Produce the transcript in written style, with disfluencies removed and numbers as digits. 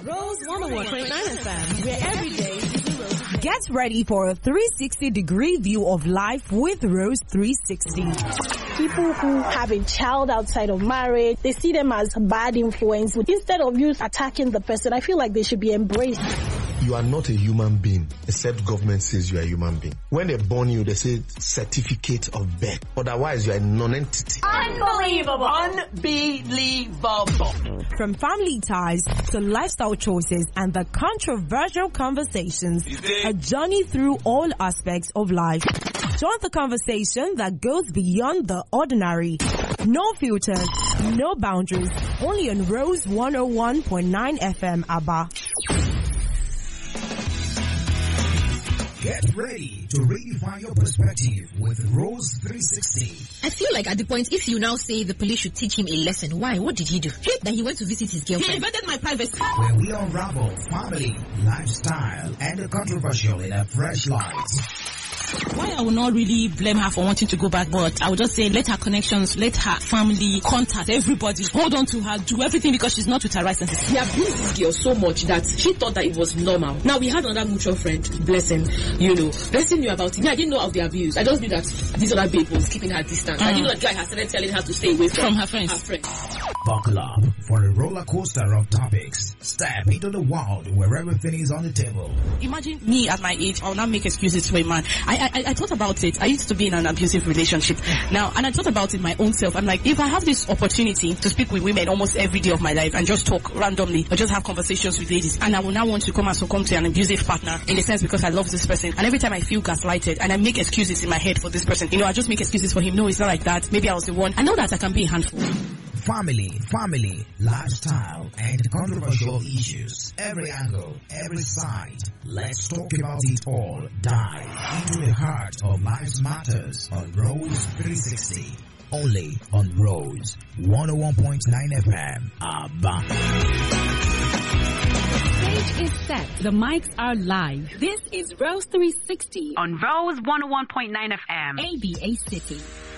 Rose 101.9 FM, where every day is a rose. Get ready for a 360-degree view of life with Rose 360. People who have a child outside of marriage, they see them as bad influence. Instead of you attacking the person, I feel like they should be embraced. You are not a human being, except government says you are a human being. When they born you, they say certificate of birth. Otherwise, you are a non-entity. Unbelievable. Unbelievable. From family ties to lifestyle choices and the controversial conversations, a journey through all aspects of life. Join the conversation that goes beyond the ordinary. No filters, no boundaries, only on Rose 101.9 FM, Abba. Get ready to redefine your perspective with Rose 360. I feel like at the point, if you now say the police should teach him a lesson, why? What did he do? That he went to visit his girlfriend. He invaded my privacy. Where we unravel family, lifestyle, and the controversial in a fresh light. Why I will not really blame her for wanting to go back, but I will just say let her connections, let her family contact everybody, hold on to her, do everything because she's not with her right senses. He abused this girl so much that she thought that it was normal. Now we had another mutual friend, bless him, Blessing knew about it. Me, I didn't know of the abuse. I just knew that this other babe was keeping her distance. I didn't know that guy had started telling her to stay away from her friends. Buckle up for a roller coaster of topics. Step into the world where everything is on the table. Imagine me at my age, I will not make excuses for a man. I thought about it. I used to be in an abusive relationship now, and I thought about it my own self. I'm like, if I have this opportunity to speak with women almost every day of my life and just talk randomly or just have conversations with ladies, and I will now want to come and succumb to an abusive partner in a sense because I love this person, and every time I feel gaslighted and I make excuses in my head for this person, I just make excuses for him. No, it's not like that. Maybe I was the one. I know that I can be a handful. Family, lifestyle, and controversial issues. Every angle, every side. Let's talk about it all. Dive into the heart of life's matters on Rose 360. Only on Rose 101.9 FM. Abba. The stage is set. The mics are live. This is Rose 360 on Rose 101.9 FM. ABA City.